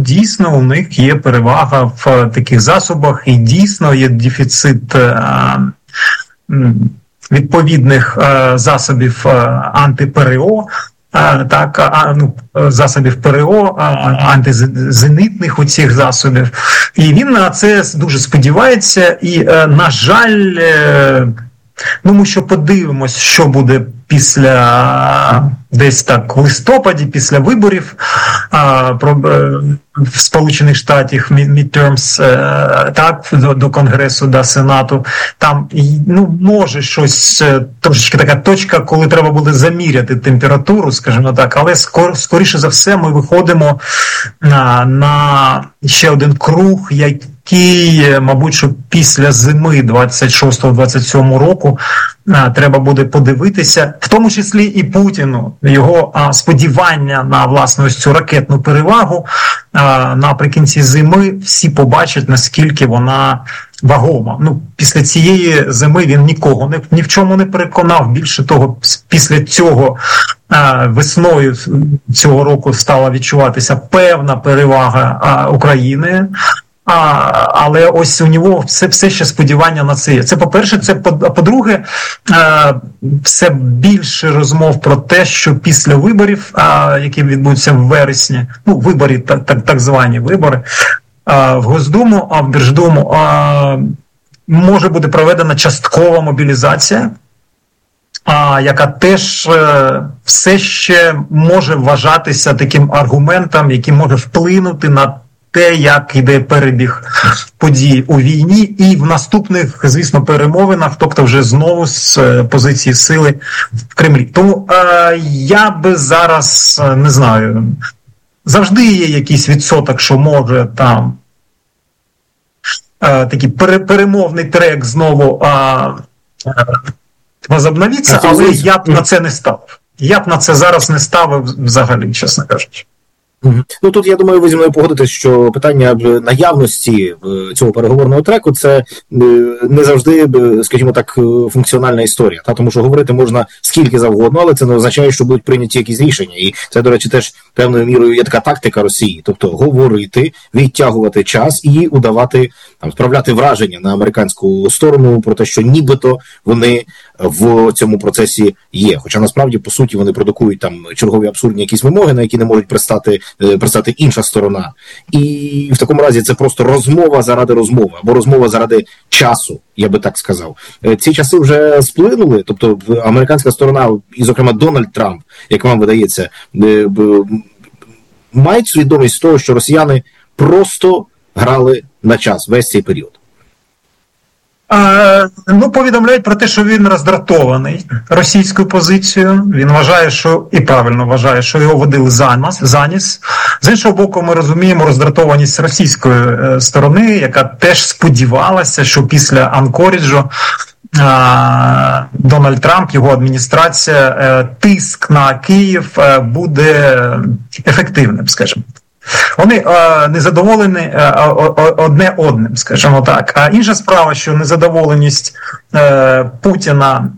дійсно у них є перевага в таких засобах, і дійсно є дефіцит відповідних засобів анти-ПРО, засобів ПРО, антизенитних оцих засобів. І він на це дуже сподівається. І, на жаль, ми ще подивимось, що буде після десь так в листопаді, після виборів в Сполучених Штатах, midterms, так, до Конгресу, до Сенату. Там, може щось, трошечки така точка, коли треба буде заміряти температуру, скажімо так, але скоріше за все ми виходимо на ще один круг, який, мабуть, що після зими 26-27 року треба буде подивитися, в тому числі і Путіну, його сподівання на, власне, ось цю ракетну перевагу наприкінці зими, всі побачать, наскільки вона вагома. Після цієї зими він нікого ні в чому не переконав. Більше того, після цього весною цього року стала відчуватися певна перевага України. Але ось у нього все ще сподівання на це є. Це по-перше. Це по-друге, все більше розмов про те, що після виборів, які відбудуться в вересні, вибори, так звані вибори, в Госдуму, в Держдуму, може бути проведена часткова мобілізація, яка теж все ще може вважатися таким аргументом, який може вплинути на те, як йде перебіг подій у війні, і в наступних, звісно, перемовинах, тобто вже знову з позиції сили в Кремлі. Тому я би зараз, не знаю, завжди є якийсь відсоток, що може там такий перемовний трек знову возобновиться, але я б на це не ставив. Я б на це зараз не ставив взагалі, чесно кажучи. Тут, я думаю, ви зі мною погодитесь, що питання наявності цього переговорного треку – це не завжди, скажімо так, функціональна історія. Тому що говорити можна скільки завгодно, але це не означає, що будуть прийняті якісь рішення. І це, до речі, теж певною мірою є така тактика Росії. Тобто говорити, відтягувати час і удавати, справляти враження на американську сторону про те, що нібито вони в цьому процесі є. Хоча насправді, по суті, вони продукують там чергові абсурдні якісь вимоги, на які не можуть пристати інша сторона. І в такому разі це просто розмова заради розмови, або розмова заради часу, я би так сказав. Ці часи вже сплинули, тобто американська сторона, і зокрема Дональд Трамп, як вам видається, мають свідомість того, що росіяни просто грали на час весь цей період. Повідомляють про те, що він роздратований російською позицією. Він вважає, що, і правильно вважає, що його водили за ніс. З іншого боку, ми розуміємо роздратованість російської сторони, яка теж сподівалася, що після Анкоріджу Дональд Трамп, його адміністрація, тиск на Київ буде ефективним, скажімо. Вони незадоволені одне одним, скажімо так. А інша справа, що незадоволеність Путіна,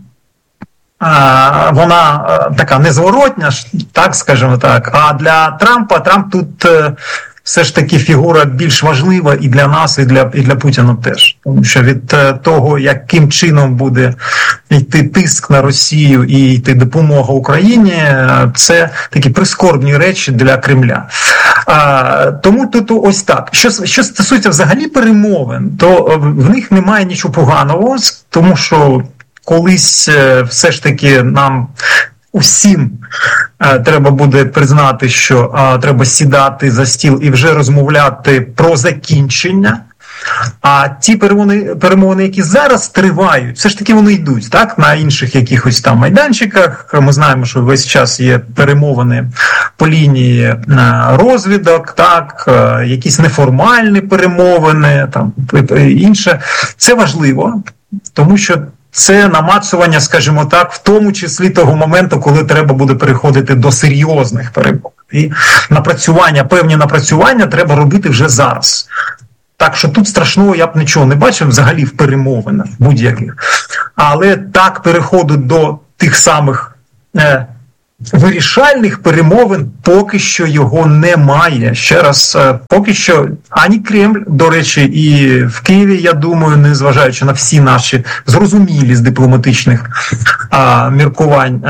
вона така незворотня, так, скажімо так. А для Трамп тут все ж таки фігура більш важлива і для нас, і для Путіна теж. Тому що від того, яким чином буде йти тиск на Росію і йти допомога Україні, це такі прискорбні речі для Кремля. Тому тут ось так. Що стосується взагалі перемовин, то в них немає нічого поганого, тому що колись все ж таки нам усім треба буде признати, що треба сідати за стіл і вже розмовляти про закінчення. А ті перемовини, які зараз тривають, все ж таки вони йдуть, так, на інших якихось там майданчиках. Ми знаємо, що весь час є перемовини по лінії розвідок, так, якісь неформальні перемовини, там, інше. Це важливо, тому що це намацування, скажімо так, в тому числі того моменту, коли треба буде переходити до серйозних перемовин. І певні напрацювання треба робити вже зараз. Так що тут страшного я б нічого не бачив взагалі в перемовинах будь-яких. Але так переходу до тих самих вирішальних перемовин поки що його немає. Ще раз, поки що ані Кремль, до речі, і в Києві, я думаю, незважаючи на всі наші зрозумілі з дипломатичних міркувань,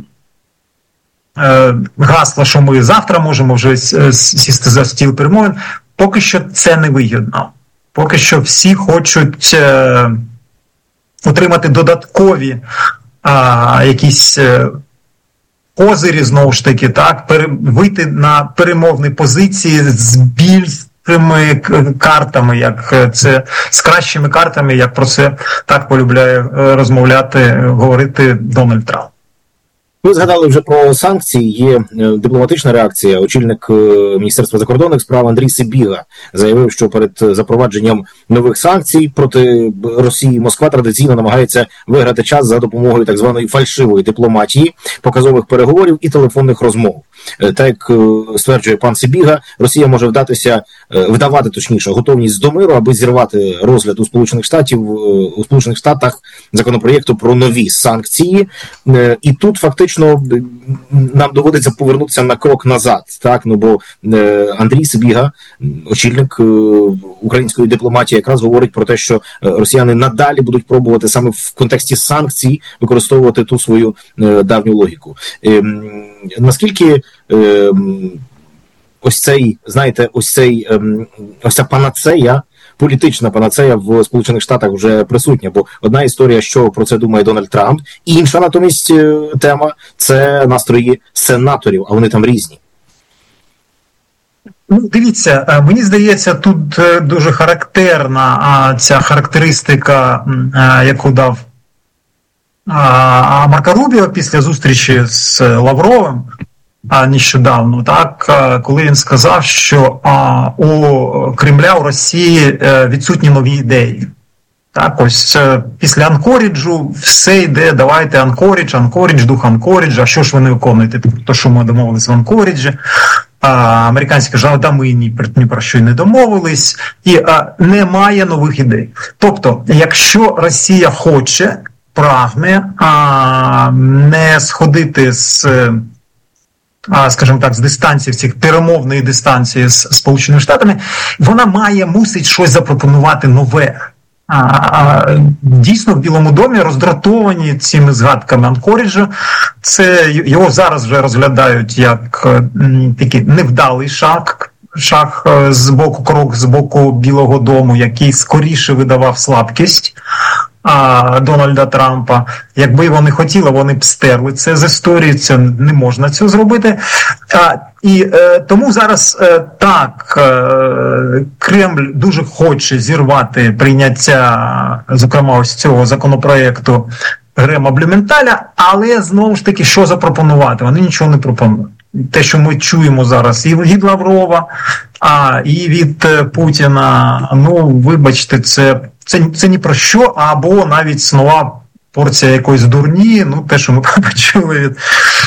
гасла, що ми завтра можемо вже сісти за стіл перемовин, поки що це не вигідно. Поки що всі хочуть отримати додаткові якісь козирі, знову ж таки, так, вийти на перемовні позиції з більшими картами, як це, з кращими картами, як про це так полюбляє розмовляти, говорити Дональд Трамп. Ви згадали вже про санкції, є дипломатична реакція. Очільник Міністерства закордонних справ Андрій Сибіга заявив, що перед запровадженням нових санкцій проти Росії Москва традиційно намагається виграти час за допомогою так званої фальшивої дипломатії, показових переговорів і телефонних розмов. Так як стверджує пан Сибіга, Росія може вдавати готовність до миру, аби зірвати розгляд у Сполучених Штатах законопроєкту про нові санкції. І тут фактично нам доводиться повернутися на крок назад, так, ну бо Андрій Сибіга, очільник української дипломатії, якраз говорить про те, що росіяни надалі будуть пробувати саме в контексті санкцій використовувати ту свою давню логіку. Наскільки ось ця панацея, політична панацея в Сполучених Штатах вже присутня, бо одна історія, що про це думає Дональд Трамп, інша натомість тема – це настрої сенаторів, а вони там різні. Ну, дивіться, мені здається, тут дуже характерна ця характеристика, яку дав Марко Рубіо після зустрічі з Лавровим нещодавно, так, коли він сказав, що у Кремля, у Росії відсутні нові ідеї. Так, ось після Анкоріджу все йде, давайте Анкорідж, дух Анкоріджа, а що ж ви не виконуєте? То, що ми домовились в Анкоріджі. Американці кажуть, да ми ні про що й не домовились, і немає нових ідей. Тобто, якщо Росія хоче, прагне не сходити з, скажімо так, з дистанції, в цих перемовної дистанції з Сполученими Штатами, вона мусить щось запропонувати нове. Дійсно, в Білому домі роздратовані цими згадками Анкоріджа. Це його зараз вже розглядають як такий невдалий крок з боку Білого дому, який скоріше видавав слабкість Дональда Трампа. Якби вони хотіли, вони б стерли це з історії, це не можна цього зробити. І тому зараз так, Кремль дуже хоче зірвати прийняття, зокрема, ось цього законопроєкту Грема Блюменталя, але знову ж таки, що запропонувати? Вони нічого не пропонують. Те, що ми чуємо зараз і від Лаврова, і від Путіна, ну, вибачте, це ні про що, або навіть нова порція якоїсь дурні, ну, те, що ми почули від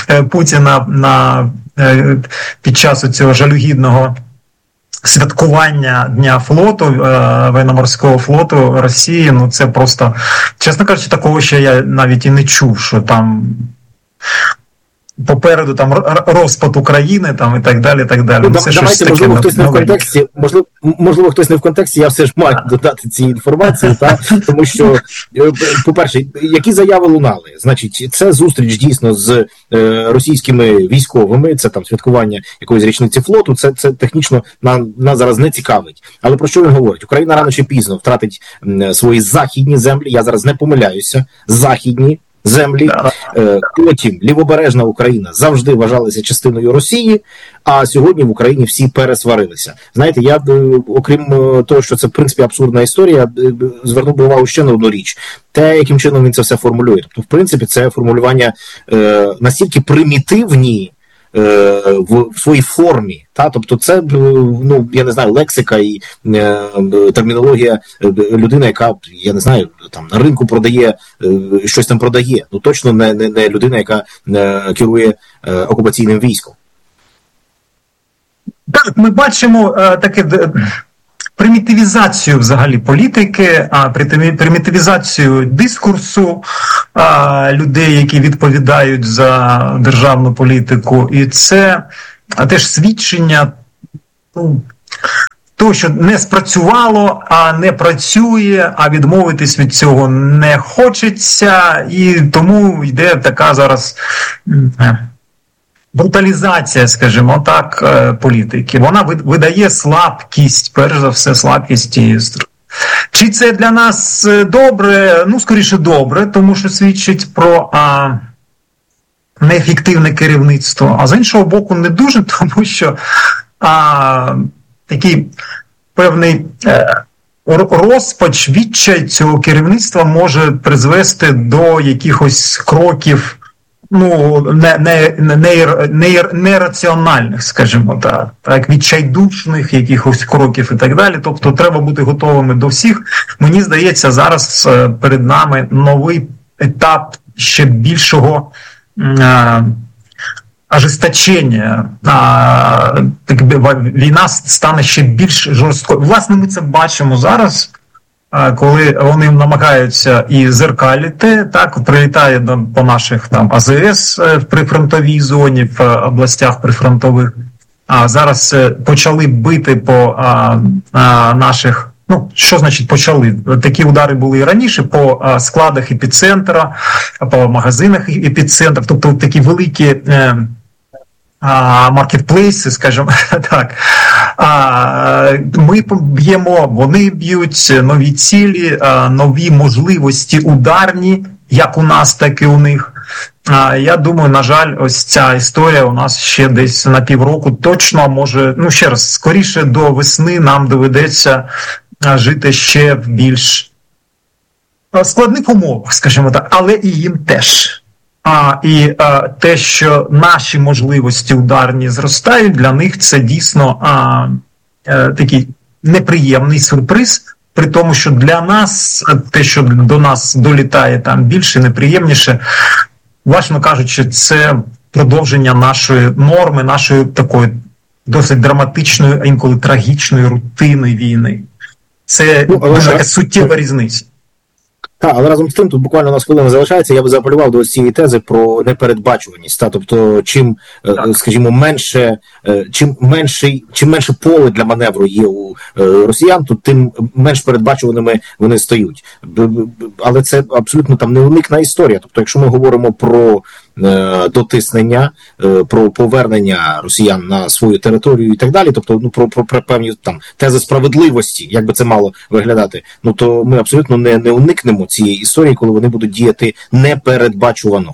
Путіна під час цього жалюгідного святкування Дня флоту, воєнно-морського флоту Росії, ну, це просто, чесно кажучи, такого ще я навіть і не чув, що там попереду там розпад України там і так далі, так далі. Ну, давайте, можливо, хтось не в контексті, можливо, хтось не в контексті, я все ж маю додати ці інформації, тому що, по-перше, які заяви лунали? Значить, це зустріч дійсно з російськими військовими, це там святкування якоїсь річниці флоту, це технічно нас зараз не цікавить. Але про що він говорить? Україна рано чи пізно втратить свої західні землі, я зараз не помиляюся, західні землі, потім лівобережна Україна завжди вважалася частиною Росії, а сьогодні в Україні всі пересварилися. Знаєте, я, окрім того, що це, в принципі, абсурдна історія, звернув би увагу ще на одну річ. Те, яким чином він це все формулює. Тобто, в принципі, це формулювання настільки примітивні, в своїй формі, тобто це, ну, я не знаю, лексика і термінологія людини, яка, я не знаю, там на ринку продає, щось там продає, ну точно не людина, яка керує окупаційним військом. Так, ми бачимо таке примітивізацію взагалі політики, примітивізацію дискурсу людей, які відповідають за державну політику. І це теж свідчення того, що не спрацювало, а не працює, а відмовитись від цього не хочеться, і тому йде така зараз бруталізація, скажімо так, політики. Вона видає слабкість, перш за все, слабкість і чи це для нас добре? Ну, скоріше добре, тому що свідчить про неефективне керівництво. А з іншого боку, не дуже, тому що такий певний розпач, відчай цього керівництва може призвести до якихось кроків, нераціональних, скажімо так, відчайдушних якихось кроків і так далі. Тобто треба бути готовими до всіх. Мені здається, зараз перед нами новий етап ще більшого ожесточення. Війна стане ще більш жорсткою. Власне, ми це бачимо зараз, коли вони намагаються і зеркалити, так, прилітає по наших там АЗС в прифронтовій зоні, в областях прифронтових, а зараз почали бити по наших, що значить почали? Такі удари були і раніше по складах епіцентра, по магазинах епіцентра, тобто такі великі маркетплейси, скажімо так. Ми б'ємо, вони б'ють нові цілі, нові можливості ударні, як у нас, так і у них. Я думаю, на жаль, ось ця історія у нас ще десь на півроку точно може, ще раз, скоріше до весни нам доведеться жити ще в більш складних умовах, скажімо так, але і їм теж. І те, що наші можливості ударні зростають, для них це дійсно такий неприємний сюрприз, при тому, що для нас, те, що до нас долітає там більше, неприємніше, власне кажучи, це продовження нашої норми, нашої такої досить драматичної, а інколи трагічної рутини війни. Це дуже така суттєва різниця. Так, але разом з тим, тут буквально у нас хвилина залишається, я би заапелював до цієї тези про непередбачуваність. Тобто, чим, скажімо, чим менше поле для маневру є у росіян, то тим менш передбачуваними вони стають. Але це абсолютно там неуникна історія. Тобто, якщо ми говоримо про дотиснення, про повернення росіян на свою територію і так далі, тобто про певні там тези справедливості, як би це мало виглядати, то ми абсолютно не уникнемо цієї історії, коли вони будуть діяти непередбачувано.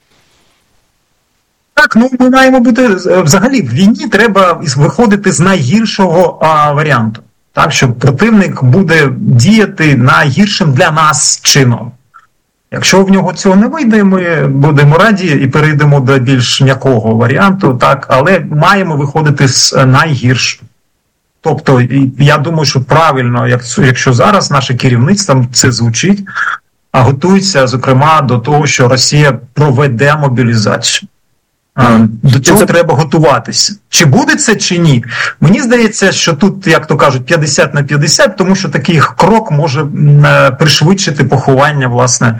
Так, ми маємо бути, взагалі, в війні треба виходити з найгіршого варіанту. Так, що противник буде діяти найгіршим для нас чином. Якщо в нього цього не вийде, ми будемо раді і перейдемо до більш м'якого варіанту, так, але маємо виходити з найгіршого. Тобто, я думаю, що правильно, якщо зараз наше керівництво це звучить, готується, зокрема, до того, що Росія проведе мобілізацію. До цього треба готуватися. Чи буде це, чи ні? Мені здається, що тут, як то кажуть, 50 на 50, тому що такий крок може пришвидшити поховання, власне,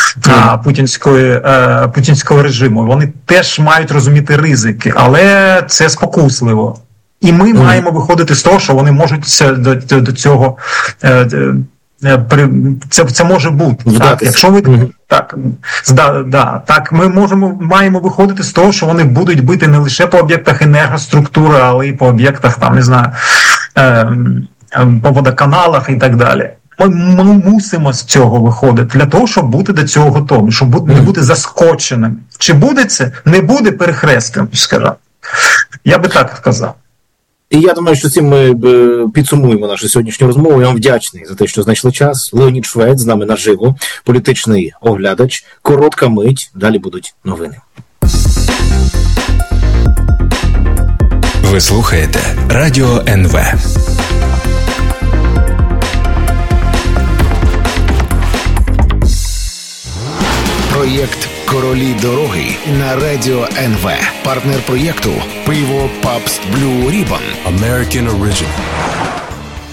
путінського режиму. Вони теж мають розуміти ризики, але це спокусливо. І ми маємо виходити з того, що вони можуть до цього... Це може бути. Так, якщо ви так, ми маємо виходити з того, що вони будуть бити не лише по об'єктах енергоструктури, але й по об'єктах, там, не знаю, по водоканалах і так далі. Ми мусимо з цього виходити для того, щоб бути до цього готовим, щоб не бути заскоченим. Чи буде це? Не буде перехрестям, скажу. Я би так сказав. І я думаю, що цим ми підсумуємо нашу сьогоднішню розмову. Я вам вдячний за те, що знайшли час. Леонід Швець з нами наживо, політичний оглядач. Коротка мить, далі будуть новини. Ви слухаєте Радіо НВ. Проєкт «Королі дороги» на Радіо НВ. Партнер проєкту – пиво Пабст Блю Рібан. American Original.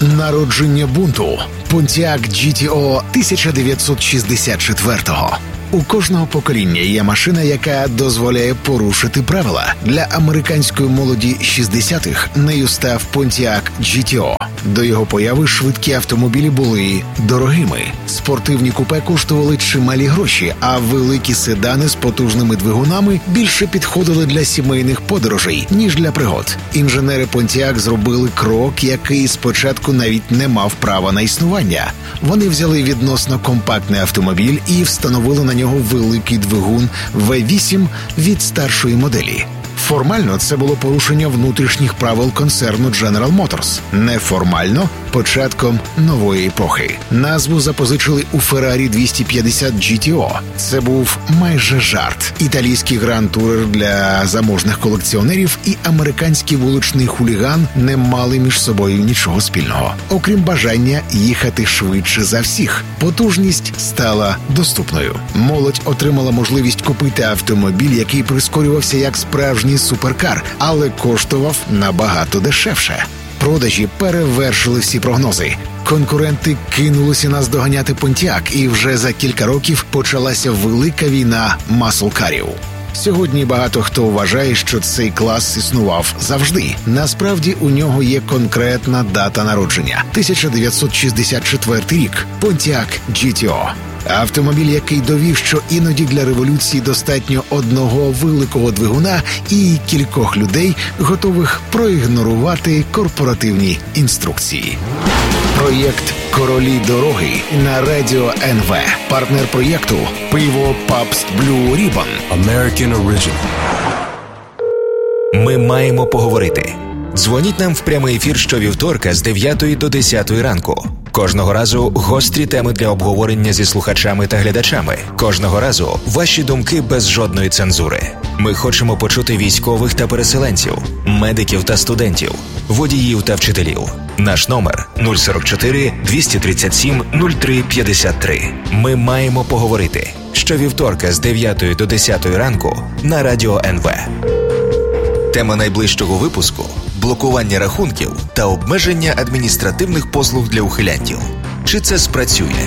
Народження бунту. Pontiac GTO 1964-го. У кожного покоління є машина, яка дозволяє порушити правила. Для американської молоді 60-х нею став Pontiac GTO. До його появи швидкі автомобілі були дорогими. Спортивні купе коштували чималі гроші, а великі седани з потужними двигунами більше підходили для сімейних подорожей, ніж для пригод. Інженери Pontiac зробили крок, який спочатку навіть не мав права на існування. Вони взяли відносно компактний автомобіль і встановили на нього великий двигун V8 від старшої моделі. Формально це було порушення внутрішніх правил концерну General Motors. Неформально – початком нової епохи. Назву запозичили у Ferrari 250 GTO. Це був майже жарт. Італійський гранд-турер для заможних колекціонерів і американський вуличний хуліган не мали між собою нічого спільного. Окрім бажання їхати швидше за всіх. Потужність стала доступною. Молодь отримала можливість купити автомобіль, який прискорювався як справжній суперкар, але коштував набагато дешевше. Продажі перевершили всі прогнози. Конкуренти кинулися наздоганяти Pontiac, і вже за кілька років почалася велика війна маслкарів. Сьогодні багато хто вважає, що цей клас існував завжди. Насправді у нього є конкретна дата народження – 1964 рік. Pontiac GTO. Автомобіль, який довів, що іноді для революції достатньо одного великого двигуна і кількох людей, готових проігнорувати корпоративні інструкції. Проєкт «Королі дороги» на Радіо НВ. Партнер проєкту – пиво Pabst Blue Ribbon. American Original. Ми маємо поговорити. Дзвоніть нам в прямий ефір щовівторка з 9 до 10 ранку. Кожного разу гострі теми для обговорення зі слухачами та глядачами. Кожного разу ваші думки без жодної цензури. Ми хочемо почути військових та переселенців, медиків та студентів, водіїв та вчителів. Наш номер 044 237 03 53. Ми маємо поговорити. Щовівторка з 9 до 10 ранку на Радіо НВ. Тема найближчого випуску – блокування рахунків та обмеження адміністративних послуг для ухилянтів. Чи це спрацює?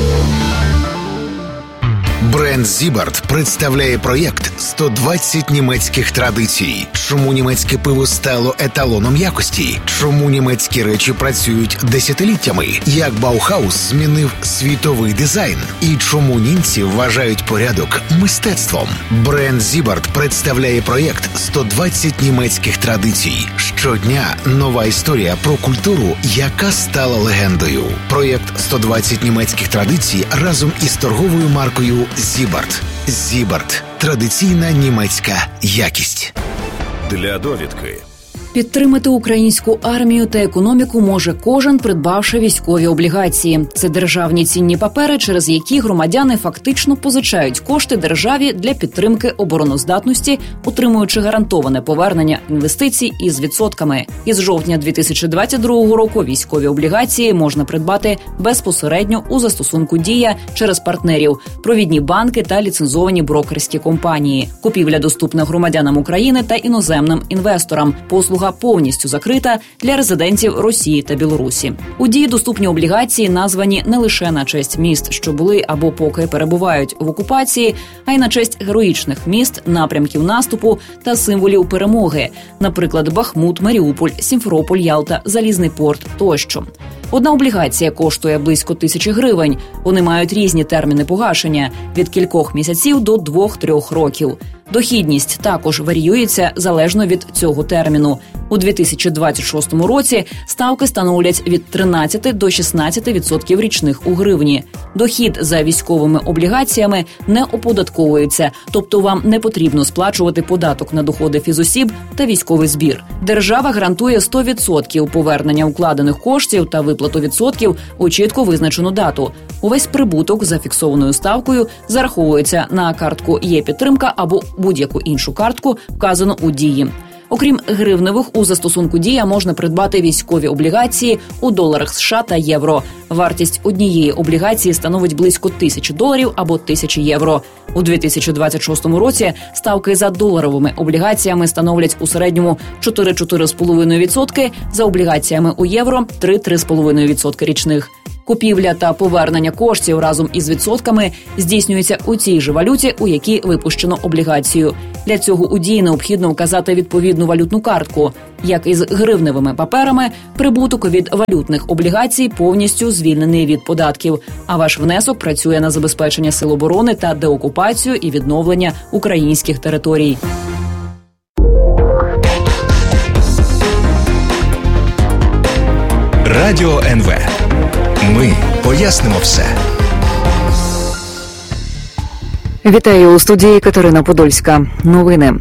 Бренд Зібарт представляє проєкт «120 німецьких традицій». Чому німецьке пиво стало еталоном якості? Чому німецькі речі працюють десятиліттями? Як Баухаус змінив світовий дизайн? І чому німці вважають порядок мистецтвом? Бренд Зібарт представляє проєкт «120 німецьких традицій». Щодня нова історія про культуру, яка стала легендою. Проєкт «120 німецьких традицій» разом із торговою маркою Зібарт. Зібарт. Традиційна німецька якість. Для довідки. Підтримати українську армію та економіку може кожен, придбавши військові облігації. Це державні цінні папери, через які громадяни фактично позичають кошти державі для підтримки обороноздатності, отримуючи гарантоване повернення інвестицій із відсотками. Із жовтня 2022 року військові облігації можна придбати безпосередньо у застосунку «Дія» через партнерів, провідні банки та ліцензовані брокерські компанії. Купівля доступна громадянам України та іноземним інвесторам. Послуга повністю закрита для резидентів Росії та Білорусі. У «Дії» доступні облігації названі не лише на честь міст, що були або поки перебувають в окупації, а й на честь героїчних міст, напрямків наступу та символів перемоги, наприклад, Бахмут, Маріуполь, Сімферополь, Ялта, Залізний порт тощо. Одна облігація коштує близько 1000 гривень. Вони мають різні терміни погашення – від кількох місяців до 2-3 років. Дохідність також варіюється залежно від цього терміну. У 2026 році ставки становлять від 13 до 16% річних у гривні. Дохід за військовими облігаціями не оподатковується, тобто вам не потрібно сплачувати податок на доходи фізосіб та військовий збір. Держава гарантує 100% повернення укладених коштів та виплату відсотків у чітко визначену дату. Увесь прибуток за фіксованою ставкою зараховується на картку «Є-підтримка» або будь-яку іншу картку, вказану у «Дії». Окрім гривневих, у застосунку «Дія» можна придбати військові облігації у доларах США та євро. Вартість однієї облігації становить близько $1000 або 1000 євро. У 2026 році ставки за доларовими облігаціями становлять у середньому 4,5%, за облігаціями у євро 3,5% річних. Купівля та повернення коштів разом із відсотками здійснюється у тій же валюті, у якій випущено облігацію. Для цього у «Дії» необхідно вказати відповідну валютну картку. Як із гривневими паперами, прибуток від валютних облігацій повністю звільнений від податків, а ваш внесок працює на забезпечення сил оборони та деокупацію і відновлення українських територій. Радіо НВ. Ми пояснимо все. Вітаю у студії Катерина Подольська. Новини.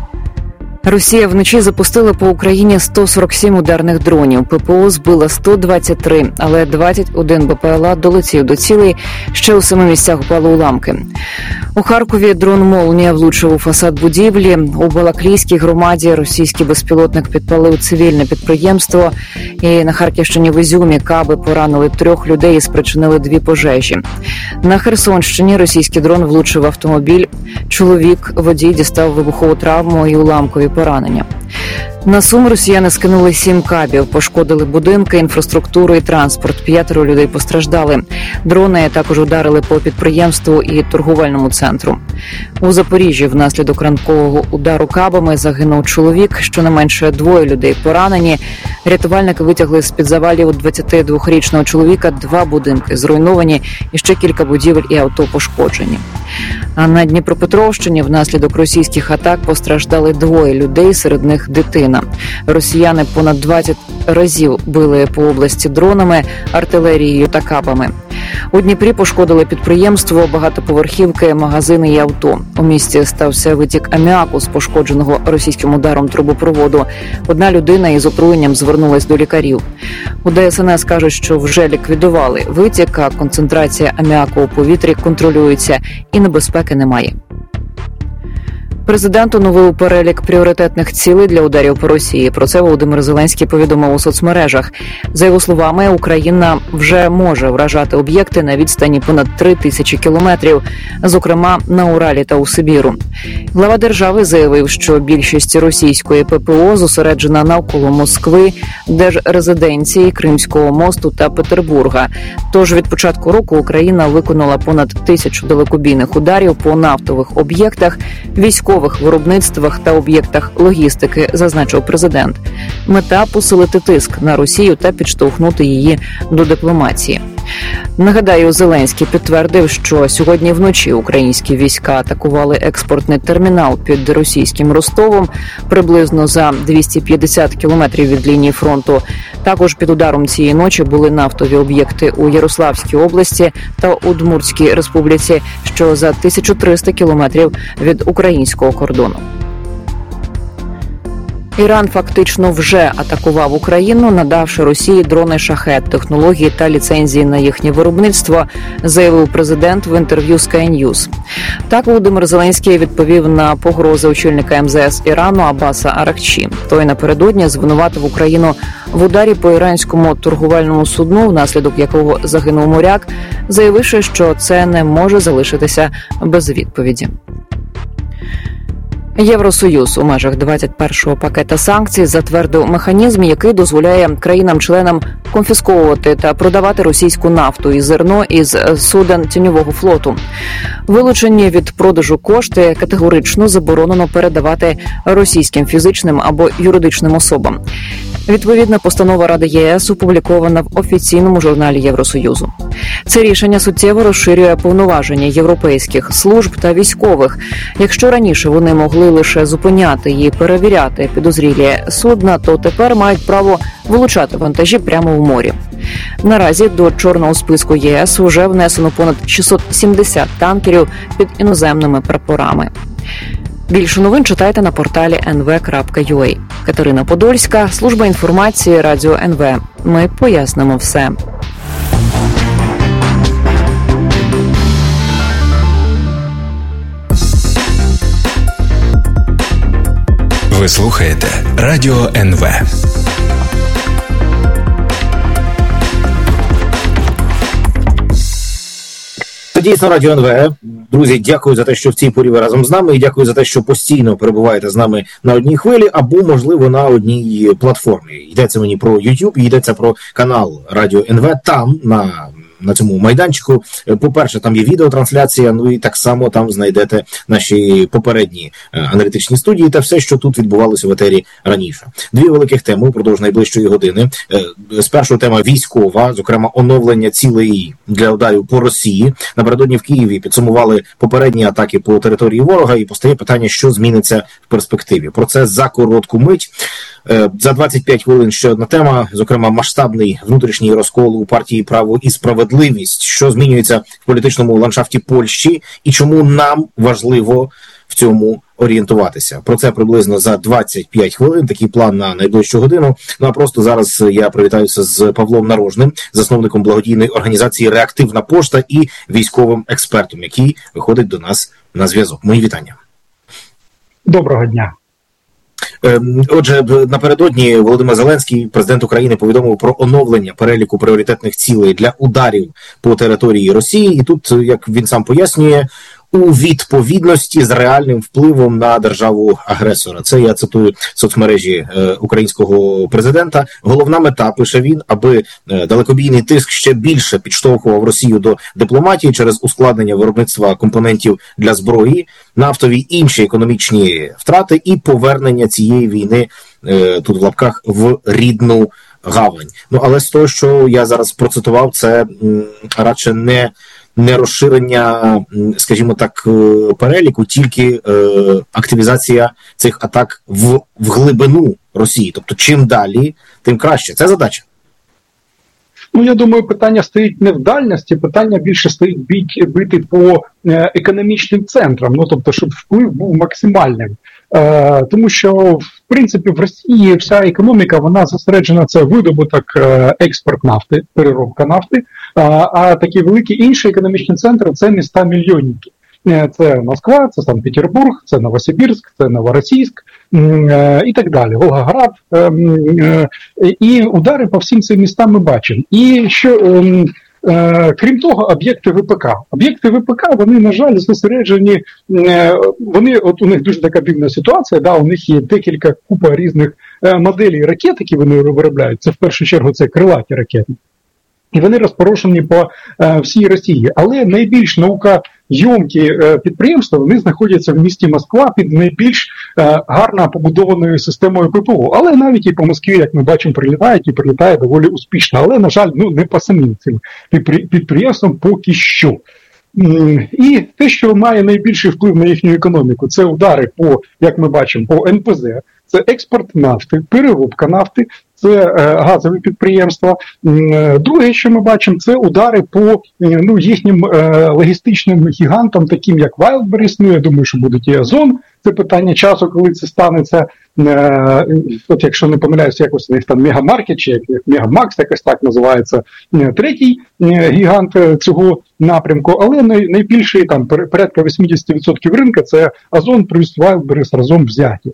Росія вночі запустила по Україні 147 ударних дронів. ППО збила 123, але 21 БПЛА долетів до цілей. Ще у 7 місцях упали уламки. У Харкові дрон «Молнія» влучив у фасад будівлі. У Балаклійській громаді російський безпілотник підпалив цивільне підприємство. І на Харківщині в Ізюмі каби поранили 3 людей і спричинили 2 пожежі. На Херсонщині російський дрон влучив автомобіль. Чоловік, водій, дістав вибухову травму і уламкові поранення. На Сум росіяни скинули 7 кабів, пошкодили будинки, інфраструктуру і транспорт. 5 людей постраждали. Дрони також ударили по підприємству і торговельному центру. У Запоріжжі внаслідок ранкового удару кабами загинув чоловік, щонайменше 2 людей поранені. Рятувальники витягли з-під завалів 22-річного чоловіка 2 будинки зруйновані і ще кілька будівель і авто пошкоджені. А на Дніпропетровщині внаслідок російських атак постраждали 2 людей, серед них дитина. Росіяни понад 20 разів били по області дронами, артилерією та кабами. У Дніпрі пошкодили підприємство, багатоповерхівки, магазини і авто. У місті стався витік аміаку з пошкодженого російським ударом трубопроводу. 1 людина із отруєнням звернулась до лікарів. У ДСНС кажуть, що вже ліквідували витік, а концентрація аміаку у повітрі контролюється і небезпеки немає. Президент оновив перелік пріоритетних цілей для ударів по Росії. Про це Володимир Зеленський повідомив у соцмережах. За його словами, Україна вже може вражати об'єкти на відстані понад 3000 кілометрів, зокрема на Уралі та у Сибіру. Глава держави заявив, що більшість російської ППО зосереджена навколо Москви, держрезиденції, Кримського мосту та Петербурга. Тож від початку року Україна виконала понад 1000 далекобійних ударів по нафтових об'єктах, військових виробництвах та об'єктах логістики, зазначив президент. Мета – посилити тиск на Росію та підштовхнути її до дипломатії. Нагадаю, Зеленський підтвердив, що сьогодні вночі українські війська атакували експортний термінал під російським Ростовом, приблизно за 250 кілометрів від лінії фронту. Також під ударом цієї ночі були нафтові об'єкти у Ярославській області та Удмуртській республіці, що за 1300 кілометрів від українського кордону. Іран фактично вже атакував Україну, надавши Росії дрони «Шахед», технології та ліцензії на їхнє виробництво, заявив президент в інтерв'ю Sky News. Так Володимир Зеленський відповів на погрози очільника МЗС Ірану Аббаса Аракчі. Той напередодні звинуватив Україну в ударі по іранському торговельному судну, внаслідок якого загинув моряк, заявивши, що це не може залишитися без відповіді. Євросоюз у межах 21-го пакета санкцій затвердив механізм, який дозволяє країнам-членам конфісковувати та продавати російську нафту і зерно із суден тіньового флоту. Вилучені від продажу кошти категорично заборонено передавати російським фізичним або юридичним особам. Відповідна постанова Ради ЄС опублікована в офіційному журналі Євросоюзу. Це рішення суттєво розширює повноваження європейських служб та військових. Якщо раніше вони могли лише зупиняти і перевіряти підозрілі судна, то тепер мають право вилучати вантажі прямо в морі. Наразі до чорного списку ЄС вже внесено понад 670 танкерів під іноземними прапорами. Більше новин читайте на порталі nv.ua. Катерина Подольська, служба інформації Радіо НВ. Ми пояснимо все. Ви слухаєте Радіо НВ. Це дійсно Радіо НВ. Друзі, дякую за те, що в цій порі ви разом з нами, і дякую за те, що постійно перебуваєте з нами на одній хвилі, або, можливо, на одній платформі. Йдеться мені про YouTube, йдеться про канал Радіо НВ. Там, на цьому майданчику, по-перше, там є відеотрансляція, ну і так само там знайдете наші попередні аналітичні студії та все, що тут відбувалося в етері раніше. Дві великих теми впродовж найближчої години. Спершу тема військова, зокрема оновлення цілей для ударів по Росії. Напередодні в Києві підсумували попередні атаки по території ворога, і постає питання, що зміниться в перспективі. Про це за коротку мить. За 25 хвилин ще одна тема, зокрема масштабний внутрішній розкол у партії «Право і справедливість», що змінюється в політичному ландшафті Польщі і чому нам важливо в цьому орієнтуватися. Про це приблизно за 25 хвилин, такий план на найближчу годину. Ну а просто зараз я привітаюся з Павлом Нарожним, засновником благодійної організації «Реактивна пошта» і військовим експертом, який виходить до нас на зв'язок. Мої вітання. Доброго дня. Отже, напередодні Володимир Зеленський, президент України, повідомив про оновлення переліку пріоритетних цілей для ударів по території Росії. І тут, як він сам пояснює, у відповідності з реальним впливом на державу-агресора. Це я цитую соцмережі українського президента. Головна мета, пише він, аби далекобійний тиск ще більше підштовхував Росію до дипломатії через ускладнення виробництва компонентів для зброї, нафтові інші економічні втрати і повернення цієї війни, тут в лапках, в рідну гавань. Ну, але з того, що я зараз процитував, це радше не розширення, скажімо так, переліку, тільки активізація цих атак в глибину Росії. Тобто, чим далі, тим краще. Це задача. Ну, я думаю, питання стоїть не в дальності, питання більше стоїть бити по економічним центрам, ну, тобто, щоб вплив був максимальним. Тому що, в принципі, в Росії вся економіка, вона зосереджена, це видобуток, експорт нафти, переробка нафти, а такі великі інші економічні центри – це міста-мільйонники. Це Москва, це Санкт-Петербург, це Новосибірськ, це Новоросійськ і так далі, Волгоград. І удари по всім цим містам ми бачимо. І що... Крім того, об'єкти ВПК. Об'єкти ВПК, вони, на жаль, зосереджені, от у них дуже така дивна ситуація, да, у них є декілька купа різних моделей ракет, які вони виробляють. Це в першу чергу це крилаті ракети. І вони розпорошені по всій Росії. Але найбільш наукоємкі підприємства, вони знаходяться в місті Москва під найбільш гарно побудованою системою ППО. Але навіть і по Москві, як ми бачимо, прилітає доволі успішно. Але, на жаль, не по самим цим підприємствам поки що. І те, що має найбільший вплив на їхню економіку, це удари по, як ми бачимо, по НПЗ, це експорт нафти, переробка нафти, це газові підприємства. Друге, що ми бачимо, це удари по їхнім логістичним гігантам, таким як Wildberries, я думаю, що будуть і Озон. Це питання часу, коли це станеться, от якщо не помиляюся, якось у них там Мегамаркет, чи як Мегамакс, якось так називається, третій гігант цього напрямку, але найбільший, там, порядка 80% ринку, це Озон плюс Wildberries разом взяті.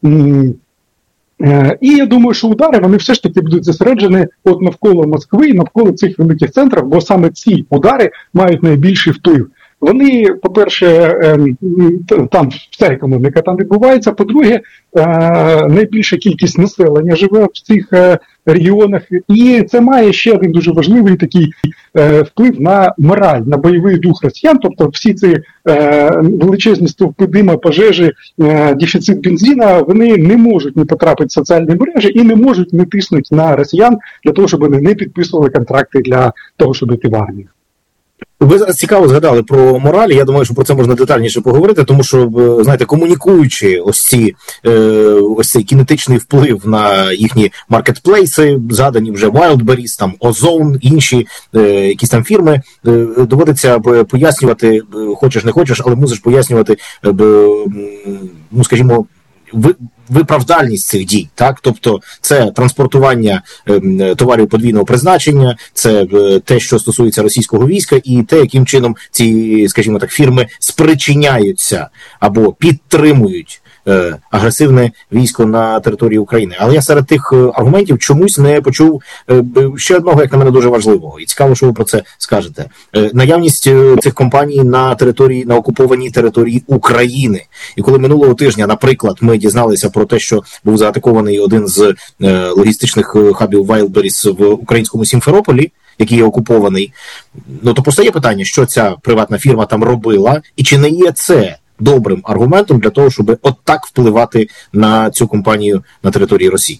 І я думаю, що удари, вони все ж таки будуть зосереджені от навколо Москви, навколо цих великих центрів, бо саме ці удари мають найбільший вплив. Вони, по-перше, там вся економіка там відбувається, по-друге, найбільша кількість населення живе в цих регіонах, і це має ще один дуже важливий такий вплив на мораль, на бойовий дух росіян, тобто всі ці величезні стовпи дима, пожежі, дефіцит бензина, вони не можуть не потрапити в соціальні мережі і не можуть не тиснути на росіян для того, щоб вони не підписували контракти для того, щоб йти в армію. Ви зараз цікаво згадали про мораль, я думаю, що про це можна детальніше поговорити, тому що, знаєте, комунікуючи ось цей кінетичний вплив на їхні маркетплейси, згадані вже Wildberries, там Озон, інші якісь там фірми, доводиться пояснювати, хочеш не хочеш, але мусиш пояснювати, скажімо, виправдальність цих дій, так? Тобто це транспортування товарів подвійного призначення, це те, що стосується російського війська, і те, яким чином ці, скажімо так, фірми спричиняються або підтримують агресивне військо на території України. Але я серед тих аргументів чомусь не почув ще одного, як на мене, дуже важливого. І цікаво, що ви про це скажете. Наявність цих компаній на окупованій території України. І коли минулого тижня, наприклад, ми дізналися про те, що був заатакований один з логістичних хабів Wildberries в українському Сімферополі, який є окупований, ну то постає питання, що ця приватна фірма там робила, і чи не є це добрим аргументом для того, щоб от так впливати на цю компанію на території Росії?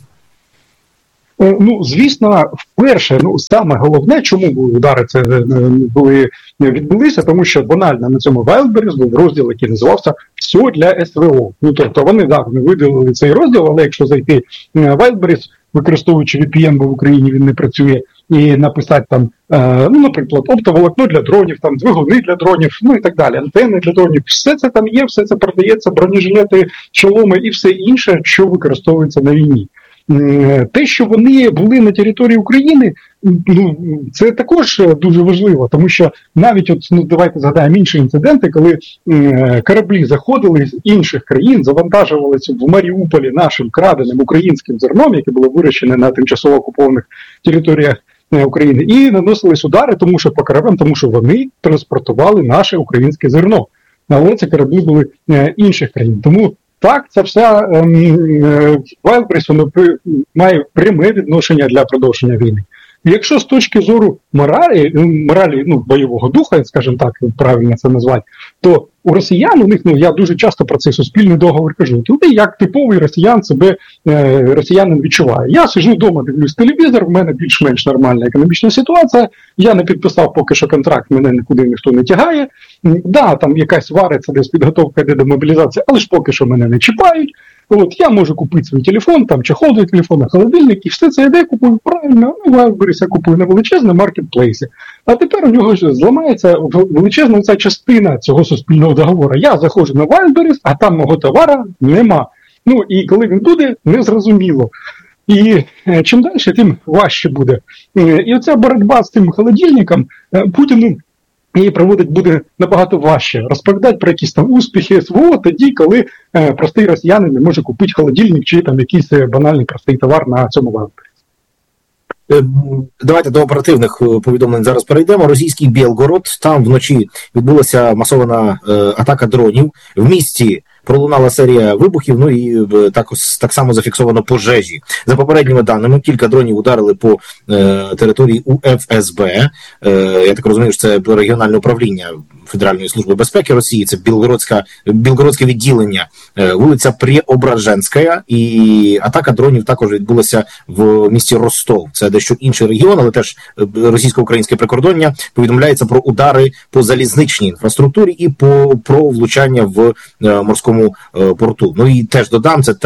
Ну, звісно, вперше, саме головне, чому удари це відбулися, тому що банально на цьому Wildberries був розділ, який називався «Все для СВО». Ну, тобто вони виділили цей розділ, але якщо зайти в Wildberries, використовуючи VPN, бо в Україні він не працює, і написати там, наприклад, оптоволокно для дронів, там двигуни для дронів, і так далі, антени для дронів, все це там є, все це продається, бронежилети, шоломи і все інше, що використовується на війні. Те, що вони були на території України, це також дуже важливо, тому що навіть давайте згадаємо інші інциденти, коли кораблі заходили з інших країн, завантажувалися в Маріуполі нашим краденим українським зерном, яке було вирощене на тимчасово окупованих територіях України, і наносились удари, тому що по кораблям, тому що вони транспортували наше українське зерно. Але це кораблі були інших країн. Тому так, це вся Wildberries має пряме відношення для продовження війни. Якщо з точки зору моралі, бойового духа, скажімо так, правильно це назвати, то у росіян, у них, я дуже часто про цей суспільний договір кажу, туди як типовий росіян себе росіянин відчуває. Я сиджу вдома, дивлюсь телевізор, в мене більш-менш нормальна економічна ситуація, я не підписав поки що контракт, мене нікуди ніхто не тягає, там якась вариться десь підготовка йде до мобілізації, але ж поки що мене не чіпають. Я можу купити свій телефон, там чехол до телефона, холодильник, і все це я купую правильно, Wildberries я купую на величезному маркетплейсі. А тепер у нього зламається величезна ця частина цього суспільного договору. Я заходжу на Wildberries, а там мого товара нема. І коли він буде, незрозуміло. І чим далі, тим важче буде. І оця боротьба з тим холодильником Путіну її проводить буде набагато важче. Розповідати про якісь там успіхи СВО тоді, коли простий росіянин не може купити холодильник чи там якийсь банальний простий товар на цьому Wildberries. Давайте до оперативних повідомлень зараз перейдемо. Російський Білгород, там вночі відбулася масована атака дронів. В місті пролунала серія вибухів, і так само зафіксовано пожежі. За попередніми даними, кілька дронів ударили по території УФСБ. Я так розумію, що це регіональне управління Федеральної служби безпеки Росії, це Білгородське відділення, вулиця Преображенська, і атака дронів також відбулася в місті Ростов. Це дещо інший регіон, але теж російсько-українське прикордоння. Повідомляється про удари по залізничній інфраструктурі і про влучання в морському порту. І теж додам, це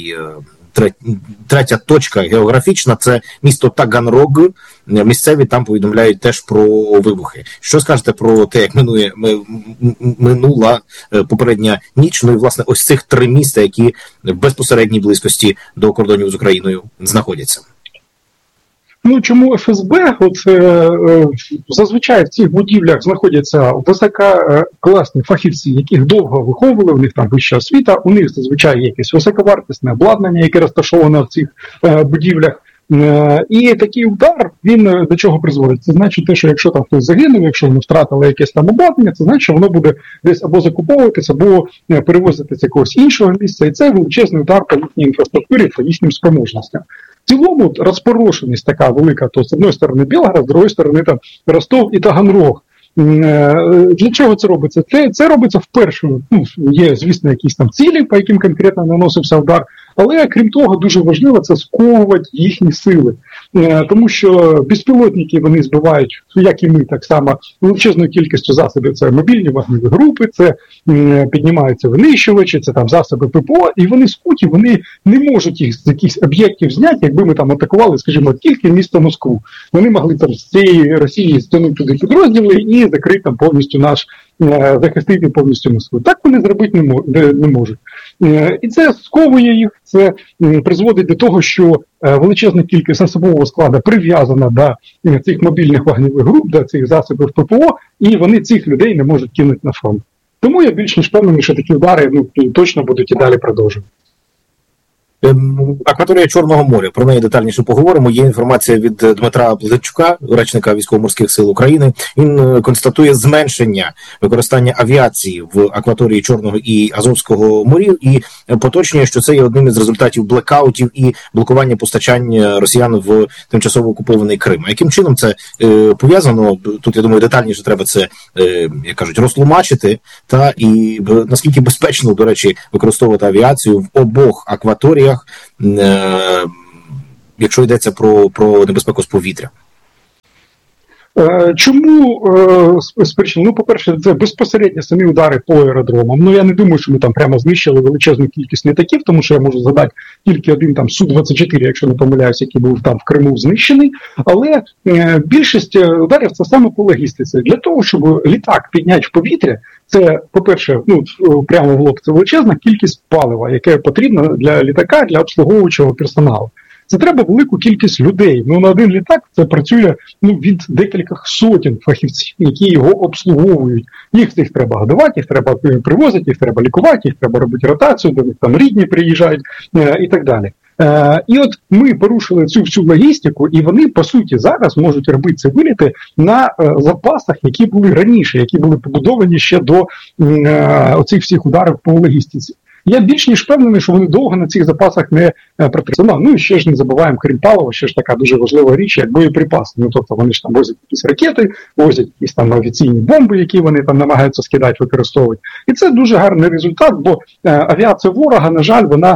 третя точка географічна, це місто Таганрог. Місцеві там повідомляють теж про вибухи. Що скажете про те, як минула попередня ніч? І, власне, ось цих 3 міста, які в безпосередній близькості до кордонів з Україною знаходяться. Чому ФСБ? Зазвичай в цих будівлях знаходяться висококласні фахівці, яких довго виховували, у них там вища освіта, у них зазвичай є якесь високовартісне обладнання, яке розташоване в цих будівлях. І такий удар, він до чого призводить? Це значить те, що якщо там хтось загинув, якщо вони втратили якесь там обладнання, це значить, що воно буде десь або закуповуватися, або перевозитися з якогось іншого місця, і це величезний удар по їхній інфраструктурі, по їхнім спроможностям. В цілому розпорошеність така велика, то з одної сторони Білгород, з другої сторони там Ростов і Таганрог. Для чого це робиться? Це робиться вперше, є, звісно, якісь там цілі, по яким конкретно наносився удар, але, крім того, дуже важливо це сковувати їхні сили. Тому що безпілотники вони збивають, як і ми, так само, величезною кількістю засобів. Це мобільні вогневі групи, це піднімаються винищувачі, це там засоби ППО, і вони скуті, вони не можуть їх з якихось об'єктів зняти, якби ми там атакували, скажімо, тільки місто Москву. Вони могли там з цієї Росії стягнути туди підрозділи і закрити там повністю захистити повністю Москву. Так вони зробити не можуть. І це сковує їх, це призводить до того, що величезна кількість особового складу прив'язана до цих мобільних вогневих груп, до цих засобів ППО, і вони цих людей не можуть кинути на фронт. Тому я більш ніж впевнений, що такі удари точно будуть і далі продовжувати. Акваторія Чорного моря, про неї детальніше поговоримо. Є інформація від Дмитра Плетчука, речника Військово-морських сил України. Він констатує зменшення використання авіації в акваторії Чорного і Азовського морів і поточнює, що це є одним із результатів блекаутів і блокування постачань росіян в тимчасово окупований Крим. А яким чином це пов'язано? Тут, я думаю, детальніше треба це, як кажуть, розтлумачити. Та і наскільки безпечно, до речі, використовувати авіацію в обох акваторіях, якщо йдеться про небезпеку з повітря. Чому спричинено? Ну, по-перше, це безпосередньо самі удари по аеродромам. Я не думаю, що ми там прямо знищили величезну кількість літаків, тому що я можу згадати тільки один там Су-24, якщо не помиляюся, який був там в Криму знищений. Але більшість ударів це саме по логістиці. Для того, щоб літак підняти в повітря, це, по-перше, прямо в лоб, це величезна кількість палива, яке потрібно для літака, для обслуговуючого персоналу. Це треба велику кількість людей. На один літак це працює від декількох сотень фахівців, які його обслуговують. Їх треба годувати, їх треба привозити, їх треба лікувати, їх треба робити ротацію, до них там рідні приїжджають і так далі. І от ми порушили цю всю логістику, і вони, по суті, зараз можуть робити ці виліти на запасах, які були раніше, які були побудовані ще до оцих всіх ударів по логістиці. Я більш ніж впевнений, що вони довго на цих запасах не протримаються. І ще ж не забуваємо, крім палива, ще ж така дуже важлива річ, як боєприпаси. Тобто вони ж там возять якісь ракети, возять якісь там авіаційні бомби, які вони там намагаються скидати, використовувати. І це дуже гарний результат, бо авіація ворога, на жаль, вона,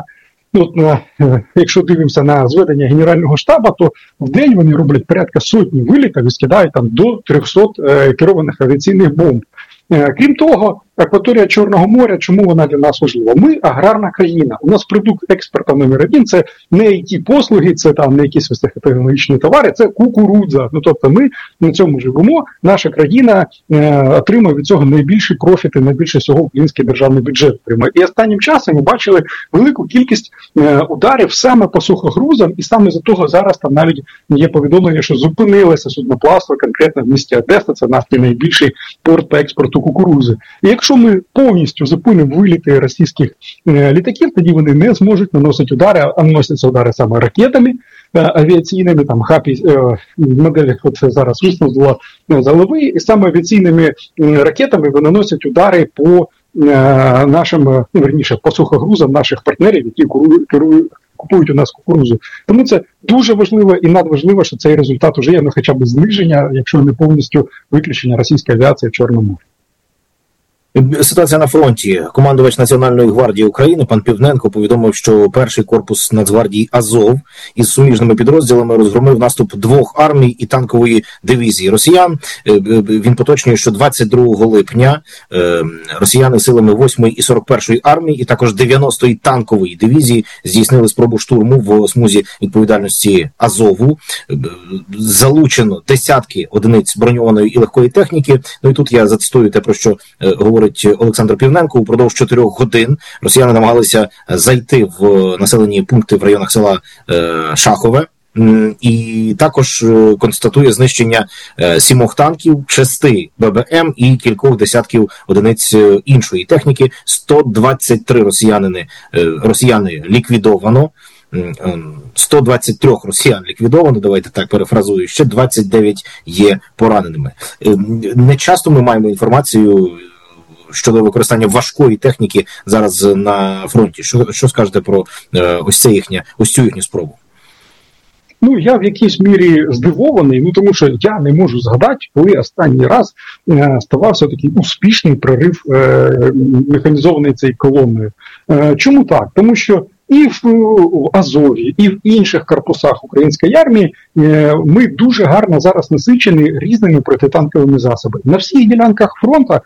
якщо дивимося на зведення Генерального штабу, то в день вони роблять порядка сотні вилітів і скидають там до 300 керованих авіаційних бомб. Крім того, акваторія Чорного моря, чому вона для нас важлива? Ми аграрна країна. У нас продукт експорту номер 1 – це не IT-послуги, це там не якісь високотехнологічні товари, це кукурудза. Тобто ми на цьому живемо, наша країна отримує від цього найбільші профіти, найбільше всього український державний бюджет отримує. І останнім часом ми бачили велику кількість ударів саме по сухогрузам, і саме за того зараз там навіть є повідомлення, що зупинилося судноплавство конкретно в місті Одеса, це наш найбільший порт по експорту кукурудзи. І якщо ми повністю зупинимо виліти російських літаків, тоді вони не зможуть наносити удари, а наносяться удари саме ракетами авіаційними, там хапі моделі, це зараз висновила з голови, і саме авіаційними ракетами вони наносять удари по нашим, по сухогрузам наших партнерів, які купують у нас кукурудзу. Тому це дуже важливо і надважливо, що цей результат уже є, хоча б зниження, якщо не повністю виключення російської авіації в Чорному морі. Ситуація на фронті. Командувач Національної гвардії України пан Півненко повідомив, що перший корпус Нацгвардії Азов із суміжними підрозділами розгромив наступ 2 армій і танкової дивізії росіян. Він поточнює, що 22 липня росіяни силами 8-ї і 41-ї армії і також 90-ї танкової дивізії здійснили спробу штурму в смузі відповідальності Азову. Залучено десятки одиниць броньованої і легкої техніки. І тут я зацитую те, про що говорить Олександр Півненко. Упродовж 4 годин росіяни намагалися зайти в населені пункти в районах села Шахове. І також констатує знищення 7 танків, 6 ББМ і кількох десятків одиниць іншої техніки. 123 росіяни ліквідовано. 123 росіян ліквідовано, давайте так перефразую, ще 29 є пораненими. Не часто ми маємо інформацію щодо використання важкої техніки зараз на фронті. Що скажете про ось цю їхню спробу? Я в якійсь мірі здивований, тому що я не можу згадати, коли останній раз ставався такий успішний прорив механізованої цієї колонної. Чому так? Тому що і в Азові, і в інших корпусах української армії ми дуже гарно зараз насичені різними протитанковими засобами. На всіх ділянках фронту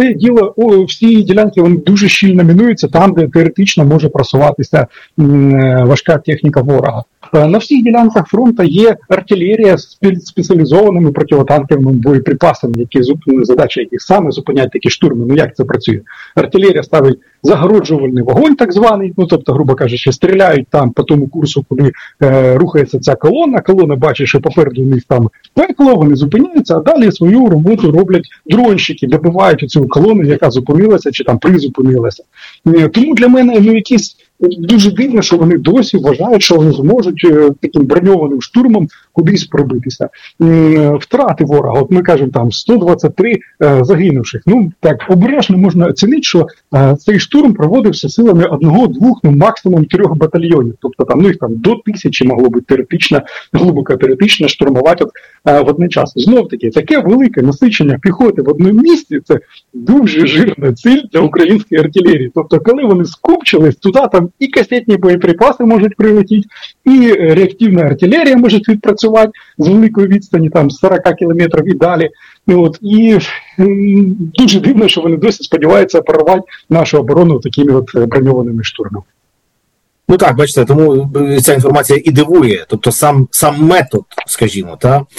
всі ділянки вони дуже щільно мінуються там, де теоретично може просуватися важка техніка ворога. На всіх ділянках фронту є артилерія з спеціалізованими противотанковими боєприпасами, задача яких саме зупинять такі штурми. Ну як це працює? Артилерія ставить загороджувальний вогонь, так званий, ну тобто, грубо кажучи, стріляють там по тому курсу, куди рухається ця колона бачить, що попереду у них там пекло, вони зупиняються, а далі свою роботу роблять дронщики, добивають оцю колону, яка зупинилася чи там призупинилася. Тому для мене якісь дуже дивно, що вони досі вважають, що вони зможуть таким броньованим штурмом кудись пробитися. Втрати ворога, от ми кажемо, там 123 загинувших. Ну, так, обережно можна оцінити, що цей штурм проводився силами 1, 2, ну, максимум 3 батальйонів. Тобто там, їх там до 1000 могло бути глибоко теоретично штурмувати в один час. Знов-таки, таке велике насичення піхоти в одному місці, це дуже жирна ціль для української артилерії. Тобто, коли вони скупчились, туди там і касетні боєприпаси можуть прилетіти, і реактивна артилерія може відпрацювати з великої відстані, там 40 кілометрів і далі. І дуже дивно, що вони досі сподіваються прорвати нашу оборону такими от броньованими штурмами. Ну так, бачите, тому ця інформація і дивує. Тобто сам метод, скажімо,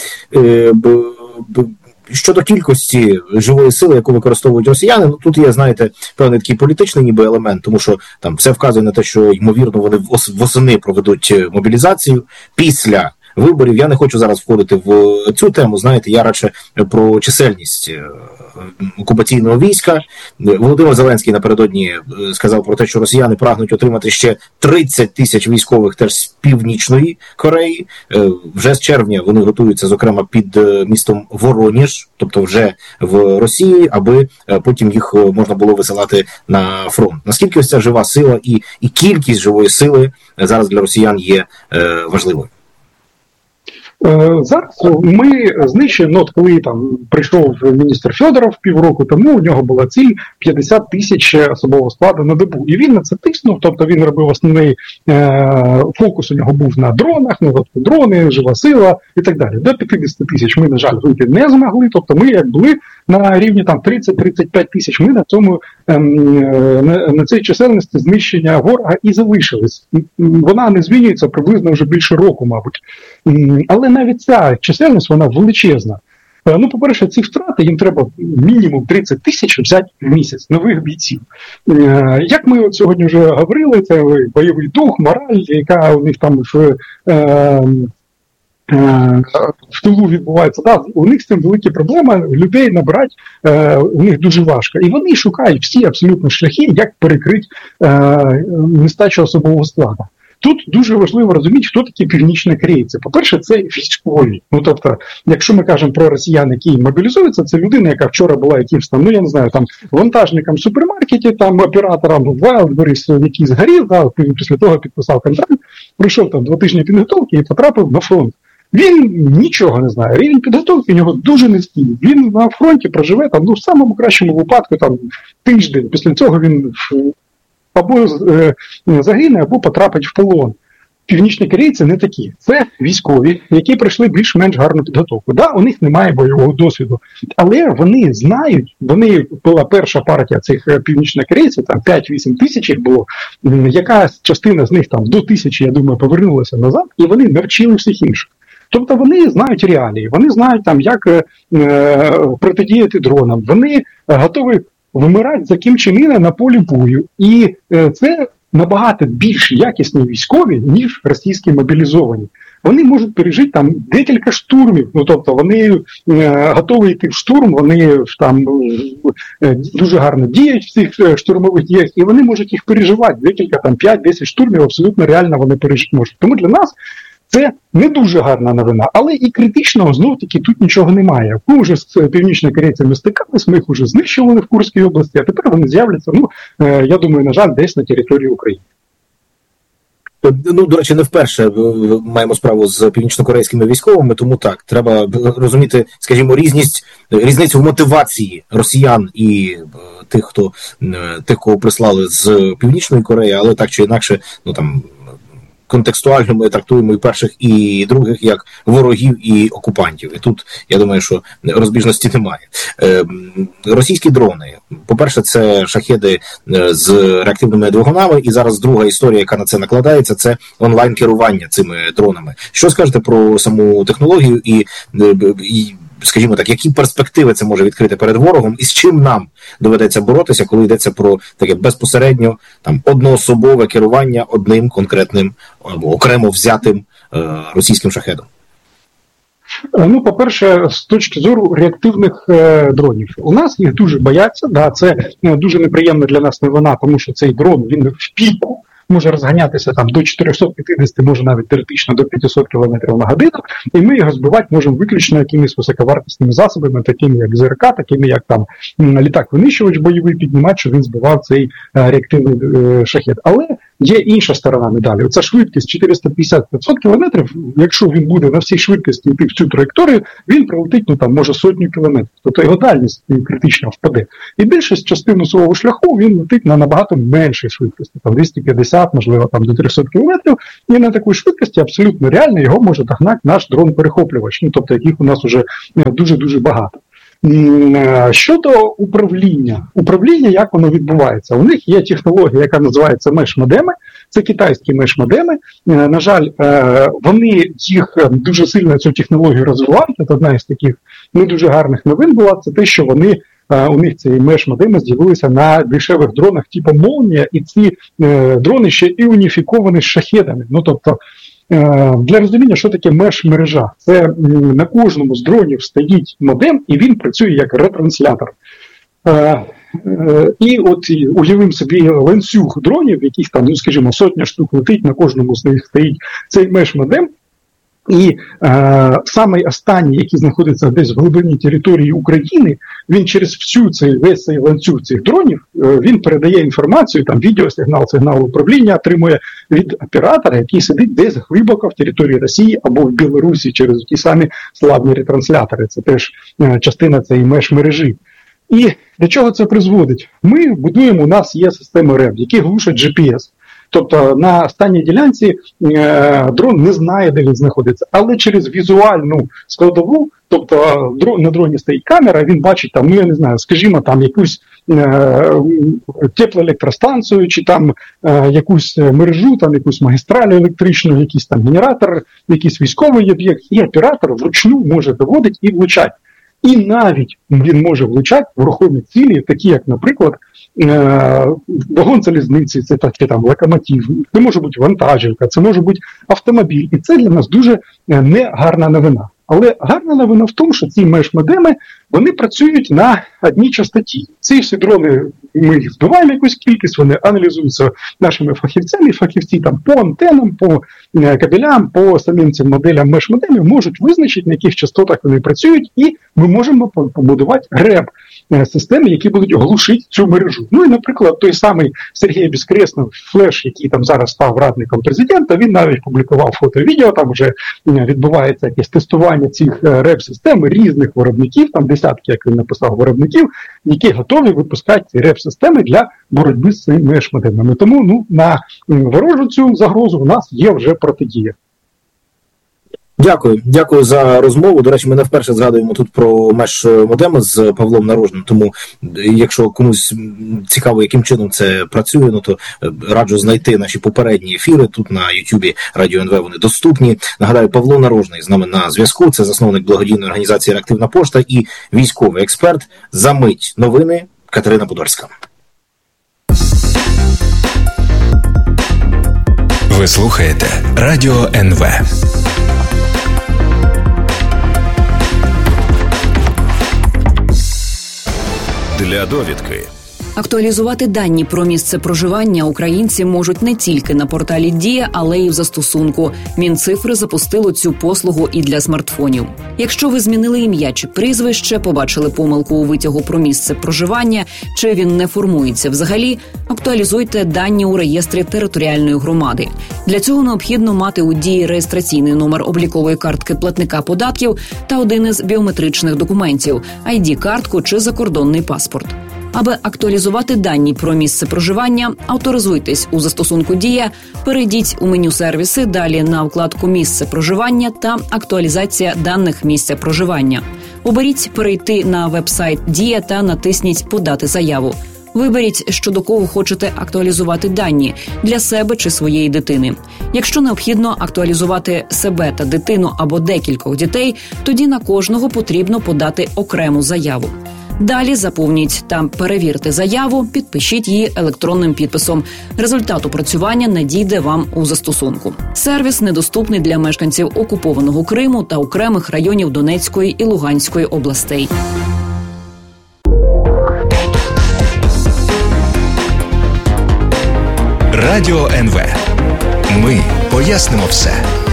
щодо кількості живої сили, яку використовують росіяни, ну тут є, знаєте, певний такий політичний ніби елемент, тому що там все вказує на те, що, ймовірно, вони восени проведуть мобілізацію після виборів. Я не хочу зараз входити в цю тему, знаєте, я радше про чисельність окупаційного війська. Володимир Зеленський напередодні сказав про те, що росіяни прагнуть отримати ще 30 тисяч військових теж з Північної Кореї. Вже з червня вони готуються, зокрема, під містом Вороніж, тобто вже в Росії, аби потім їх можна було висилати на фронт. Наскільки ось ця жива сила і кількість живої сили зараз для росіян є важливою? Зараз ми знищуємо, от коли там прийшов міністр Федоров півроку тому, у нього була ціль 50 тисяч особового складу на добу. І він на це тиснув, тобто він робив основний фокус у нього був на дронах, дрони, жива сила і так далі. До 50 тисяч ми, на жаль, вийти не змогли, тобто ми як були на рівні там 30-35 тисяч, ми на цій чисельності знищення ворога і залишились. Вона не змінюється приблизно вже більше року, мабуть. Але навіть ця чисельність, вона величезна. Ну, по-перше, ці втрати, їм треба мінімум 30 тисяч взяти в місяць нових бійців. Як ми от сьогодні вже говорили, це бойовий дух, мораль, яка у них там в тилу відбувається. Да, у них з цим великі проблеми, людей набрати у них дуже важко. І вони шукають всі абсолютно шляхи, як перекрити нестачу особового складу. Тут дуже важливо розуміти, хто такі північні корейці. По-перше, це військові. Ну, тобто, якщо ми кажемо про росіян, які мобілізуються, це людина, яка вчора була якимось там, ну, я не знаю, там, вантажником в супермаркеті, там, оператором в Wildberries, який згорів, да, після того підписав контракт, пройшов там 2 тижні підготовки і потрапив на фронт. Він нічого не знає. Рівень підготовки у нього дуже низький. Він на фронті проживе там, ну, в самому кращому випадку там, тиждень. Після цього він або загине, або потрапить в полон. Північні корейці не такі. Це військові, які пройшли більш-менш гарну підготовку. Да, у них немає бойового досвіду, але вони знають, була перша партія цих північних корейців, там 5-8 тисяч їх було, якась частина з них там до 1000, я думаю, повернулася назад, і вони навчили всіх інших. Тобто вони знають реалії, вони знають, там, як протидіяти дронам, вони готові вимирати за Кім Чен Іна на полі бою. І це набагато більш якісні військові, ніж російські мобілізовані. Вони можуть пережити там декілька штурмів, ну тобто вони готові йти в штурм, вони там дуже гарно діють в цих штурмових діях, і вони можуть їх переживати. Декілька там 5-10 штурмів абсолютно реально вони пережити можуть. Тому для нас це не дуже гарна новина, але і критичного, знов-таки, тут нічого немає. Ми вже з північними корейцями стикались, ми їх вже знищували в Курській області, а тепер вони з'являться, ну, я думаю, на жаль, десь на території України. Ну, до речі, не вперше маємо справу з північнокорейськими військовими, тому так, треба розуміти, скажімо, різницю в мотивації росіян і тих, кого прислали з Північної Кореї, але так чи інакше, ну там, контекстуально ми трактуємо і перших, і других як ворогів і окупантів. І тут, я думаю, що розбіжності немає. Російські дрони. По-перше, це шахеди з реактивними двигунами, і зараз друга історія, яка на це накладається, це онлайн-керування цими дронами. Що скажете про саму технологію і скажімо так, які перспективи це може відкрити перед ворогом, і з чим нам доведеться боротися, коли йдеться про таке безпосередньо одноособове керування одним конкретним або окремо взятим російським шахедом? Ну, по-перше, з точки зору реактивних дронів. У нас їх дуже бояться, да, це дуже неприємна для нас новина, тому що цей дрон, він в піку може розганятися там до 450, може навіть теоретично до 500 км на годину, і ми його збивати можемо виключно якимись високовартісними засобами, такими як ЗРК, такими як там літак-винищувач бойовий піднімати, що він збивав цей реактивний шахед. Але є інша сторона медалі. Оця швидкість 450-500 км, якщо він буде на всій швидкості йти в цю траєкторію, він пролетить, ну там, може, 100 кілометрів. Тобто його дальність критично впаде. І більшість частину свого шляху він летить на набагато меншій швидкості, там 250, можливо, там до 300 кілометрів, і на такій швидкості абсолютно реально його може догнати наш дрон-перехоплювач, ну, тобто яких у нас вже дуже-дуже багато. Щодо управління, як воно відбувається? У них є технологія, яка називається меш-модеми, це китайські меш-модеми. На жаль, вони їх дуже сильно цю технологію розвивають. Це одна із таких не дуже гарних новин була, це те, що у них ці меш-модеми з'явилися на дешевих дронах типу «Молнія», і ці дрони ще і уніфіковані з шахедами. Ну, тобто, для розуміння, що таке меш-мережа. Це на кожному з дронів стоїть модем, і він працює як ретранслятор. І от уявимо собі ланцюг дронів, яких там, ну, скажімо, сотня штук летить, на кожному з них стоїть цей меш-модем. І самий останній, який знаходиться десь в глибині території України, він через весь цей ланцюг цих дронів, він передає інформацію, там сигнал управління отримує від оператора, який сидить десь глибоко в території Росії або в Білорусі через ті самі славні ретранслятори. Це теж частина цієї меш-мережі. І до чого це призводить? Ми будуємо, у нас є системи РЕБ, які глушать GPS. Тобто на останній ділянці дрон не знає, де він знаходиться, але через візуальну складову, тобто на дроні стоїть камера, він бачить там, ну я не знаю, скажімо, там якусь теплоелектростанцію, чи там якусь мережу, там якусь магістраль електричну, якийсь там генератор, якийсь військовий об'єкт, і оператор вручну може доводити і влучати. І навіть він може влучати в рухомі цілі, такі як, наприклад, вагон залізниці, це такі там локомотив, це може бути вантажівка, це може бути автомобіль. І це для нас дуже негарна новина. Але гарна новина в тому, що ці меш-модеми, вони працюють на одній частоті. Ці всі дрони, ми їх збиваємо якусь кількість, вони аналізуються нашими фахівцями, і фахівці там по антенам, по кабелям, по самим цим моделям меш-модемів можуть визначити, на яких частотах вони працюють, і ми можемо побудувати РЕБ-системи, які будуть глушити цю мережу. Ну і, наприклад, той самий Сергій Безкреснов, Флеш, який там зараз став радником президента, він навіть публікував фото і відео, там вже відбувається якесь тестування цих РЕБ-систем різних виробників, там десятки, як він написав, виробників, які готові випускати ці РЕБ-системи для боротьби з цими меш-модемами. Тому на ворожу цю загрозу у нас є вже протидія. Дякую за розмову. До речі, ми не вперше згадуємо тут про меш-модеми з Павлом Нарожним, тому якщо комусь цікаво, яким чином це працює, ну то раджу знайти наші попередні ефіри. Тут на Ютубі Радіо НВ вони доступні. Нагадаю, Павло Нарожний з нами на зв'язку. Це засновник благодійної організації «Реактивна пошта» і військовий експерт. За мить новини. Катерина Подольська. Ви слухаєте Радіо НВ. Для довідки. Актуалізувати дані про місце проживання українці можуть не тільки на порталі «Дія», але й в застосунку. Мінцифри запустило цю послугу і для смартфонів. Якщо ви змінили ім'я чи прізвище, побачили помилку у витягу про місце проживання, чи він не формується взагалі, актуалізуйте дані у реєстрі територіальної громади. Для цього необхідно мати у «Дії» реєстраційний номер облікової картки платника податків та один із біометричних документів – ID-картку чи закордонний паспорт. Аби актуалізувати дані про місце проживання, авторизуйтесь у застосунку «Дія», перейдіть у меню «Сервіси», далі на вкладку «Місце проживання» та «Актуалізація даних місця проживання». Оберіть «Перейти на веб-сайт «Дія» та натисніть «Подати заяву». Виберіть, щодо кого хочете актуалізувати дані – для себе чи своєї дитини. Якщо необхідно актуалізувати себе та дитину або декількох дітей, тоді на кожного потрібно подати окрему заяву. Далі заповніть та перевірте заяву, підпишіть її електронним підписом. Результат опрацювання надійде вам у застосунку. Сервіс недоступний для мешканців окупованого Криму та окремих районів Донецької і Луганської областей. Радіо НВ. Ми пояснимо все.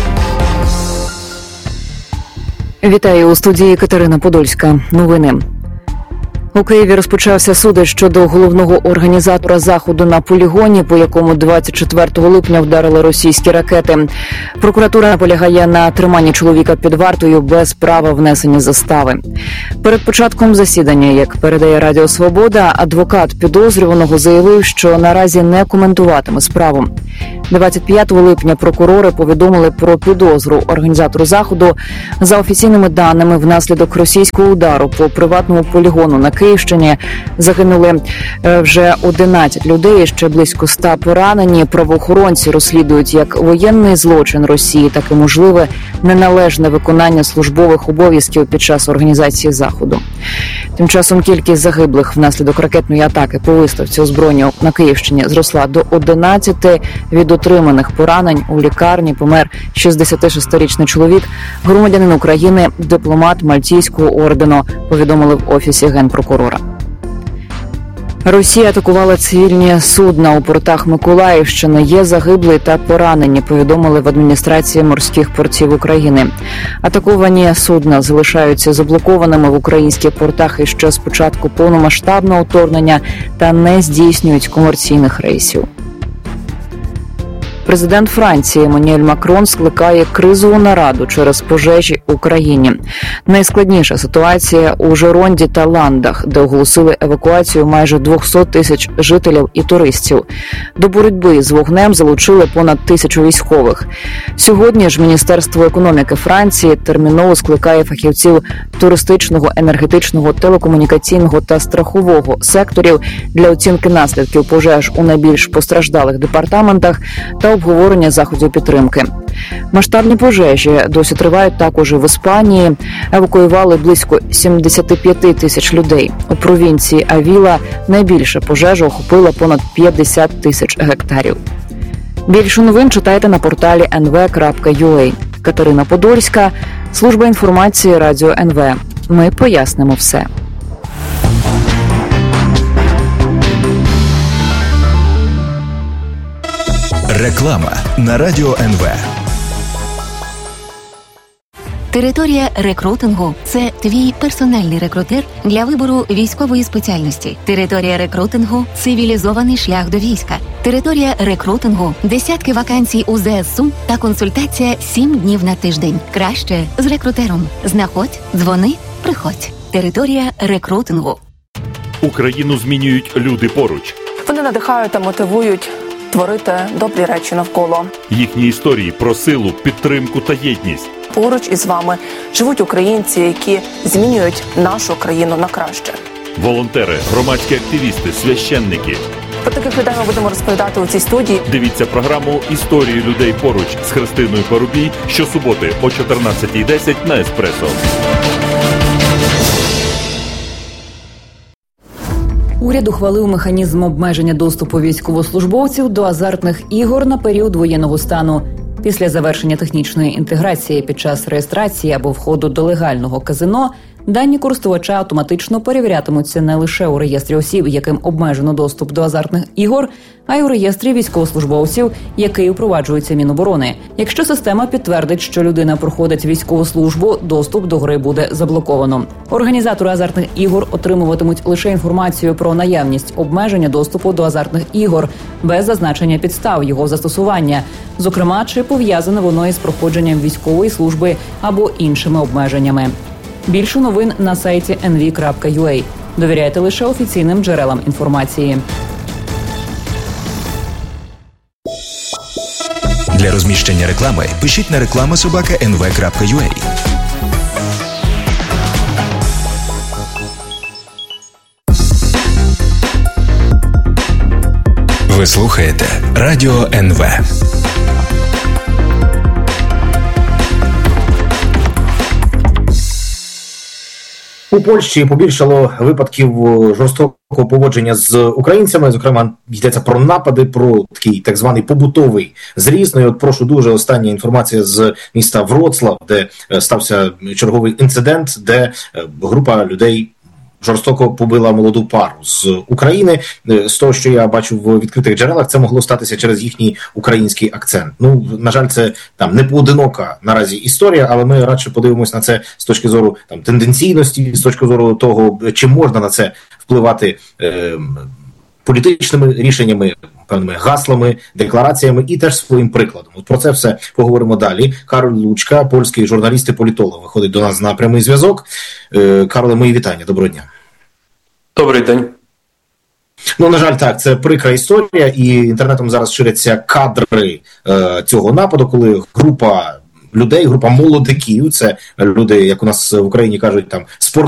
Вітаю, у студії Катерина Подольська. Новини. У Києві розпочався суд щодо головного організатора заходу на полігоні, по якому 24 липня вдарили російські ракети. Прокуратура наполягає на триманні чоловіка під вартою без права внесення застави. Перед початком засідання, як передає Радіо Свобода, адвокат підозрюваного заявив, що наразі не коментуватиме справу. 25 липня прокурори повідомили про підозру організатору заходу. За офіційними даними, внаслідок російського удару по приватному полігону на Київщині загинули вже 11 людей, ще близько 100 поранені. Правоохоронці розслідують як воєнний злочин Росії, так і можливе неналежне виконання службових обов'язків під час організації заходу. Тим часом кількість загиблих внаслідок ракетної атаки по виставці озброєння на Київщині зросла до 11. Від отриманих поранень у лікарні помер 66-річний чоловік, громадянин України, дипломат Мальтійського ордену, повідомили в Офісі Генпрокурора. Росія атакувала цивільні судна у портах Миколаївщини. Є загиблі та поранені, повідомили в адміністрації морських портів України. Атаковані судна залишаються заблокованими в українських портах іще з початку повномасштабного вторгнення та не здійснюють комерційних рейсів. Президент Франції Еммануель Макрон скликає кризову нараду через пожежі в Україні. Найскладніша ситуація у Жеронді та Ландах, де оголосили евакуацію майже 200 тисяч жителів і туристів. До боротьби з вогнем залучили понад 1000 військових. Сьогодні ж Міністерство економіки Франції терміново скликає фахівців туристичного, енергетичного, телекомунікаційного та страхового секторів для оцінки наслідків пожеж у найбільш постраждалих департаментах та обговорення заходів підтримки. Масштабні пожежі досі тривають також і в Іспанії. Евакуювали близько 75 тисяч людей. У провінції Авіла найбільша пожежа охопила понад 50 тисяч гектарів. Більше новин читайте на порталі nv.ua. Катерина Подольська, служба інформації Радіо НВ. Ми пояснимо все. Реклама на Радіо НВ. Територія рекрутингу – це твій персональний рекрутер для вибору військової спеціальності. Територія рекрутингу – цивілізований шлях до війська. Територія рекрутингу – десятки вакансій у ЗСУ та консультація 7 днів на тиждень. Краще з рекрутером. Знаходь, дзвони, приходь. Територія рекрутингу. Україну змінюють люди поруч. Вони надихають та мотивують творити добрі речі навколо. Їхні історії про силу, підтримку та єдність. Поруч із вами живуть українці, які змінюють нашу країну на краще. Волонтери, громадські активісти, священники. Про таких людей ми будемо розповідати у цій студії. Дивіться програму «Історії людей поруч» з Христиною Парубій щосуботи о 14:10 на Еспресо. Уряд ухвалив механізм обмеження доступу військовослужбовців до азартних ігор на період воєнного стану. Після завершення технічної інтеграції під час реєстрації або входу до легального казино дані користувача автоматично перевірятимуться не лише у реєстрі осіб, яким обмежено доступ до азартних ігор, а й у реєстрі військовослужбовців, який впроваджується Міноборони. Якщо система підтвердить, що людина проходить військову службу, доступ до гри буде заблоковано. Організатори азартних ігор отримуватимуть лише інформацію про наявність обмеження доступу до азартних ігор, без зазначення підстав його застосування, зокрема, чи пов'язане воно із проходженням військової служби або іншими обмеженнями. Більше новин на сайті nv.ua. Довіряйте лише офіційним джерелам інформації. Для розміщення реклами пишіть на reklama@nv.ua. Ви слухаєте Радіо НВ. У Польщі побільшало випадків жорстокого поводження з українцями. Зокрема, йдеться про напади, про такий так званий побутовий зріз. Ну і от прошу дуже остання інформація з міста Вроцлав, де стався черговий інцидент, де група людей жорстоко побила молоду пару з України. З того, що я бачу в відкритих джерелах, це могло статися через їхній український акцент. Ну, на жаль, це там не поодинока наразі історія, але ми радше подивимось на це з точки зору там тенденційності, з точки зору того, чи можна на це впливати політичними рішеннями, певними гаслами, деклараціями і теж своїм прикладом. От про це все поговоримо далі. Кароль Лучка, польський журналіст і політолог, виходить до нас на прямий зв'язок. Кароле, мої вітання. Доброго дня. Добрий день. Ну, на жаль, так, це прикра історія, і інтернетом зараз ширяться кадри цього нападу, коли група людей, група молодиків, це люди, як у нас в Україні кажуть, там,